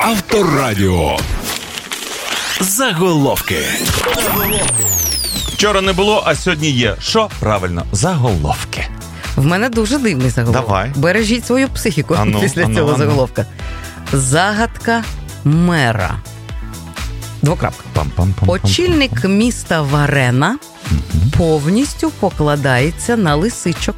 Авторадіо. Заголовки. Вчора не було, а сьогодні є. Що? Правильно, заголовки. В мене дуже дивний заголовок. Давай. Бережіть свою психіку після цього заголовка. Загадка мера. Двокрапка. Очільник міста Варена повністю покладається на лисичок.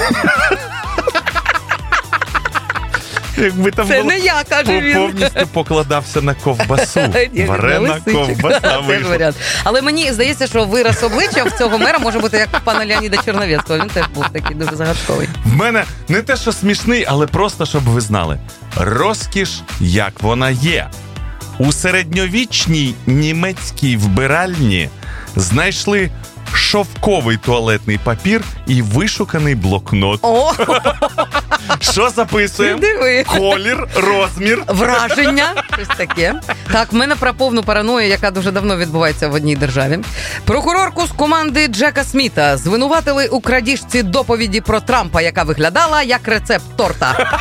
Якби там це було, не я, каже він. Повністю покладався на ковбасу. Варена ковбаса вийшла. Але мені здається, що вираз обличчя в цього мера може бути як у пана Леоніда Черновецького. Він теж був такий дуже загадковий. В мене не те, що смішний, але просто, щоб ви знали. Розкіш, як вона є. У середньовічній німецькій вбиральні знайшли шовковий туалетний папір і вишуканий блокнот. О! Що записуємо? Диви. Колір, розмір. Враження. Щось таке. Так, в мене про повну параною, яка дуже давно відбувається в одній державі. Прокурорку з команди Джека Сміта звинуватили у крадіжці доповіді про Трампа, яка виглядала як рецепт торта.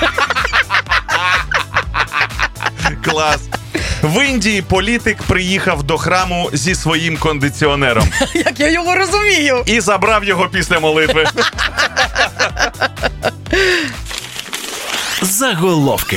Клас. В Індії політик приїхав до храму зі своїм кондиціонером. Як я його розумію. І забрав його після молитви. Заголовки.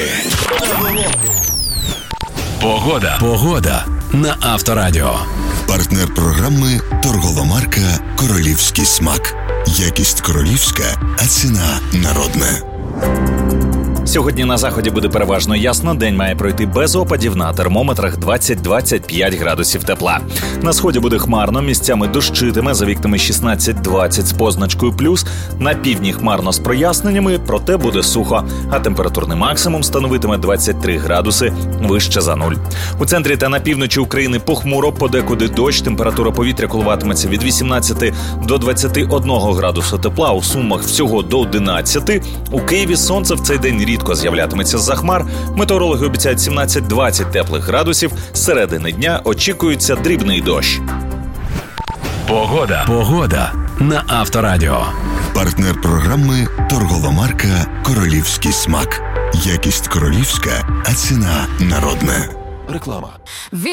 Погода на Авторадіо. Партнер програми торгова марка «Королівський смак». Якість королівська, а ціна народна. Сьогодні на заході буде переважно ясно, день має пройти без опадів, на термометрах 20-25 градусів тепла. На сході буде хмарно, місцями дощитиме, за вікнами 16-20 з позначкою плюс. На півдні хмарно з проясненнями, проте буде сухо, а температурний максимум становитиме 23 градуси вище за нуль. У центрі та на півночі України похмуро, подекуди дощ, температура повітря коливатиметься від 18 до 21 градусу тепла, у Сумах всього до 11. У Києві сонце в цей день рідко з'являтиметься з-за хмар. Метеорологи обіцяють 17-20 теплих градусів. З середини дня очікується дрібний дощ. Погода на Авторадіо. Партнер програми торгова марка «Королівський смак». Якість королівська, а ціна народна. Реклама.